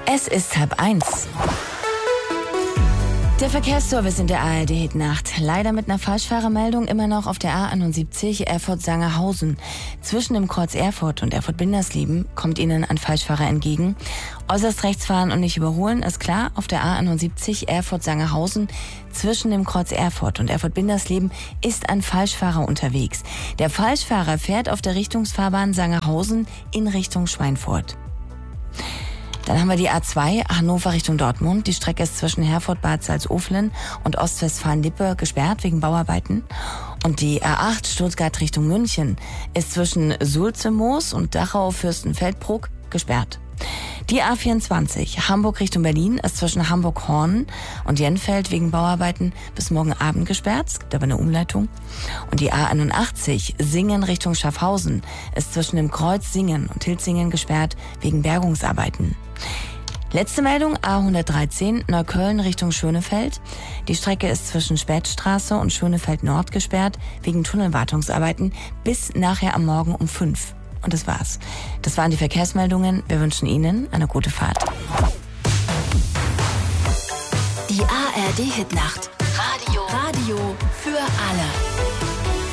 Es ist 12:30. Der Verkehrsservice in der ARD-Hitnacht. Leider mit einer Falschfahrermeldung immer noch auf der A71 Erfurt-Sangerhausen. Zwischen dem Kreuz Erfurt und Erfurt-Bindersleben kommt Ihnen ein Falschfahrer entgegen. Äußerst rechts fahren und nicht überholen, ist klar. Auf der A71 Erfurt-Sangerhausen zwischen dem Kreuz Erfurt und Erfurt-Bindersleben ist ein Falschfahrer unterwegs. Der Falschfahrer fährt auf der Richtungsfahrbahn Sangerhausen in Richtung Schweinfurt. Dann haben wir die A2 Hannover Richtung Dortmund. Die Strecke ist zwischen Herford-Bad Salzuflen und Ostwestfalen-Lippe gesperrt wegen Bauarbeiten. Und die A8 Stuttgart Richtung München ist zwischen Sulzemoos und Dachau-Fürstenfeldbruck gesperrt. Die A24 Hamburg Richtung Berlin ist zwischen Hamburg-Horn und Jenfeld wegen Bauarbeiten bis morgen Abend gesperrt. Es gibt aber eine Umleitung. Und die A81 Singen Richtung Schaffhausen ist zwischen dem Kreuz Singen und Hilzingen gesperrt wegen Bergungsarbeiten. Letzte Meldung, A113 Neukölln Richtung Schönefeld. Die Strecke ist zwischen Spätstraße und Schönefeld Nord gesperrt wegen Tunnelwartungsarbeiten bis nachher am Morgen um 5. Und das war's. Das waren die Verkehrsmeldungen. Wir wünschen Ihnen eine gute Fahrt. Die ARD-Hitnacht. Radio für alle.